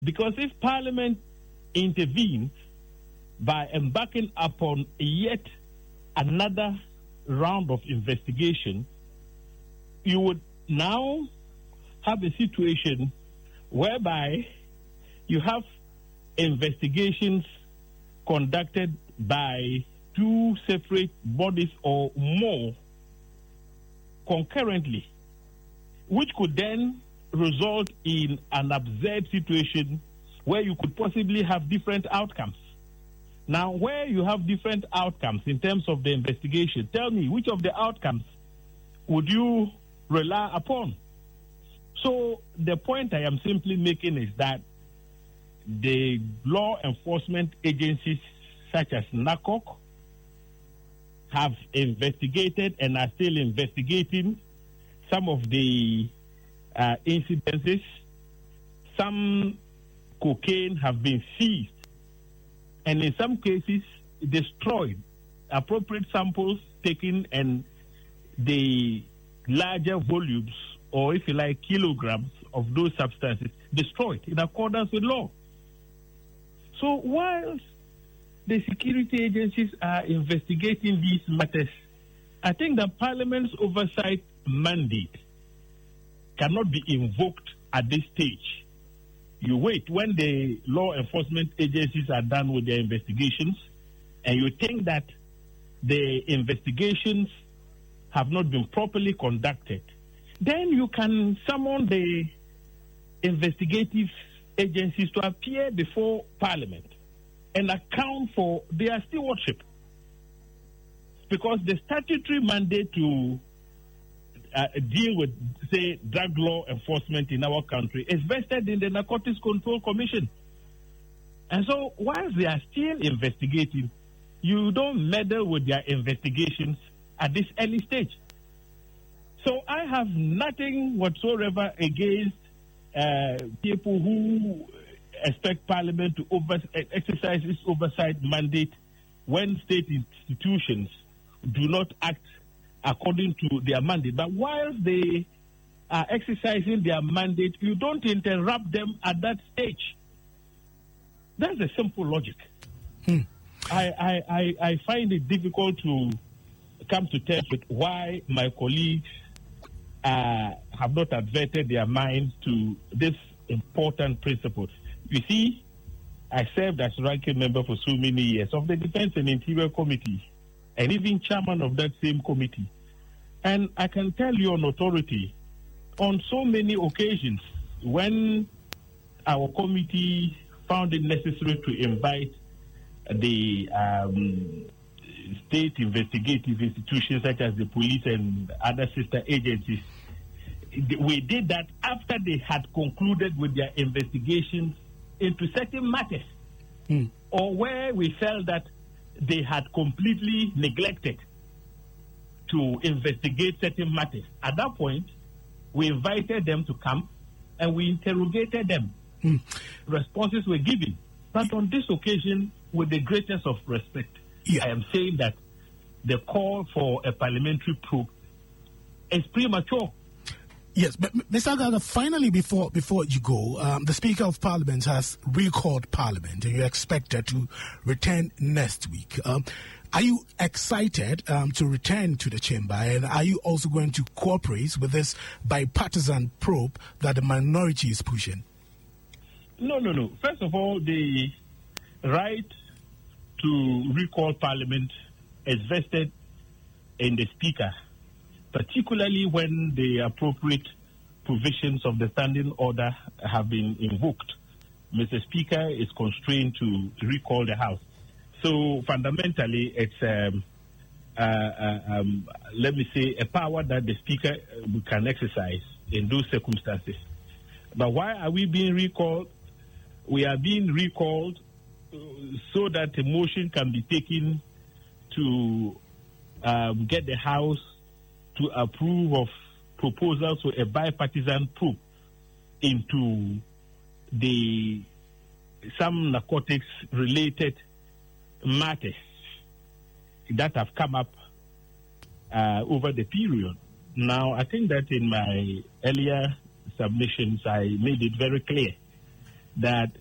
Because if Parliament intervenes by embarking upon yet another round of investigation, you would now have a situation whereby you have investigations conducted by two separate bodies or more concurrently, which could then result in an absurd situation where you could possibly have different outcomes. Now, where you have different outcomes in terms of the investigation, tell me, which of the outcomes would you rely upon? So the point I am simply making is that the law enforcement agencies such as NACOC have investigated and are still investigating some of the incidences. Some cocaine have been seized and in some cases destroyed, appropriate samples taken and the larger volumes, or if you like kilograms of those substances destroyed in accordance with law. So whilst the security agencies are investigating these matters, I think that Parliament's oversight mandate cannot be invoked at this stage. You wait when the law enforcement agencies are done with their investigations and you think that the investigations have not been properly conducted, then you can summon the investigative agencies to appear before Parliament and account for their stewardship. Because the statutory mandate to deal with, say, drug law enforcement in our country is vested in the Narcotics Control Commission. And so, whilst they are still investigating, you don't meddle with their investigations at this early stage. So, I have nothing whatsoever against people who expect Parliament to exercise its oversight mandate when state institutions do not act according to their mandate. But whilst they are exercising their mandate, you don't interrupt them at that stage. That's a simple logic. I find it difficult to come to terms with why my colleagues have not adverted their minds to this important principle. You see, I served as ranking member for so many years of the Defense and Interior Committee and even chairman of that same committee. And I can tell you on authority, on so many occasions, when our committee found it necessary to invite the state investigative institutions such as the police and other sister agencies, we did that after they had concluded with their investigations into certain matters, or where we felt that they had completely neglected to investigate certain matters. At that point, we invited them to come and we interrogated them. Responses were given. But on this occasion, with the greatest of respect, I am saying that the call for a parliamentary probe is premature. Yes, but Mr. Agaga, finally, before you go, the Speaker of Parliament has recalled Parliament, and you're expected to return next week. Are you excited to return to the chamber, and are you also going to cooperate with this bipartisan probe that the minority is pushing? No. First of all, the right to recall Parliament is vested in the Speaker, particularly when the appropriate provisions of the standing order have been invoked. Mr. Speaker is constrained to recall the House. So fundamentally, it's, let me say, a power that the Speaker can exercise in those circumstances. But why are we being recalled? We are being recalled so that a motion can be taken to get the House to approve of proposals for a bipartisan probe into some narcotics-related matters that have come up over the period. Now, I think that in my earlier submissions, I made it very clear that